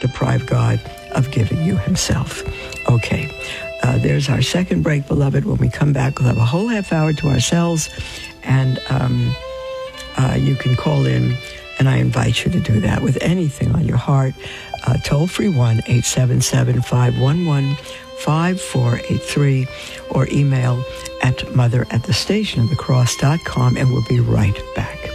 deprive God of giving you himself. Okay, there's our second break, beloved. When we come back, we'll have a whole half hour to ourselves, and you can call in, and I invite you to do that with anything on your heart. Toll-free 1-877-511-5483, or email at mother@thestationofthecross.com, and we'll be right back.